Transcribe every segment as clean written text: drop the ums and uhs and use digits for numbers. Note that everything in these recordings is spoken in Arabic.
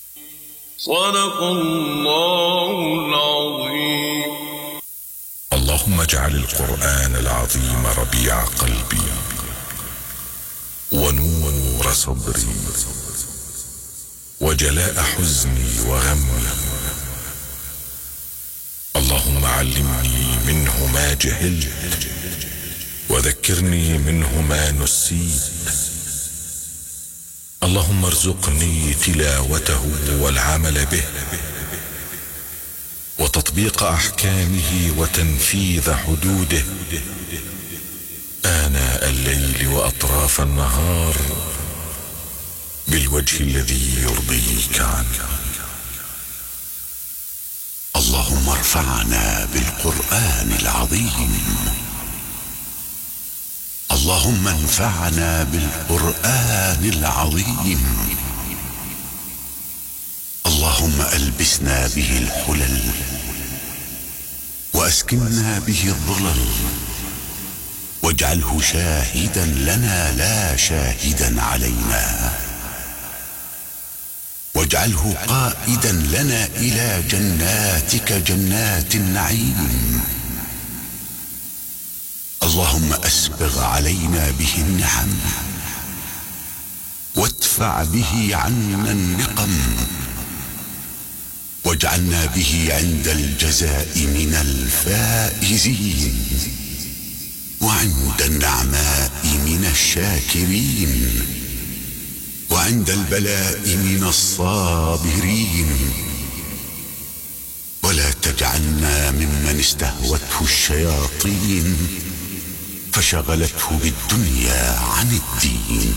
صدق الله العظيم. اللهم اجعل القرآن العظيم ربيع قلبي ونور صدري وجلاء حزني وغمي. اللهم علمني منه ما جهلت وذكرني منه ما نسيت. اللهم ارزقني تلاوته والعمل به وتطبيق أحكامه وتنفيذ حدوده آناء الليل وأطراف النهار بالوجه الذي يرضيك عنه. اللهم ارفعنا بالقرآن العظيم. اللهم انفعنا بالقرآن العظيم. اللهم ألبسنا به الحلل وأسكننا به الظلل واجعله شاهدا لنا لا شاهدا علينا، واجعله قائدا لنا إلى جناتك جنات النعيم. اللهم أسبغ علينا به النعم وادفع به عنا النقم واجعلنا به عند الجزاء من الفائزين وعند النعماء من الشاكرين وعند البلاء من الصابرين. ولا تجعلنا ممن استهوته الشياطين فشغلته بالدنيا عن الدين.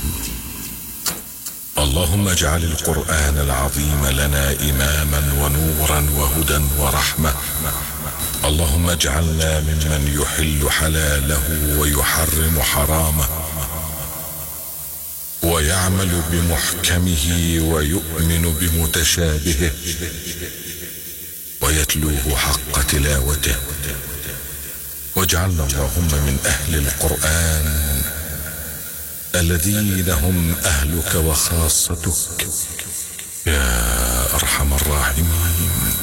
اللهم اجعل القرآن العظيم لنا إماما ونورا وهدى ورحمة. اللهم اجعلنا ممن يحل حلاله ويحرم حرامه ويعمل بمحكمه ويؤمن بمتشابهه ويتلوه حق تلاوته. واجعلنا اللهم من أهل القرآن الذين هم أهلك وخاصتك يا أرحم الراحمين.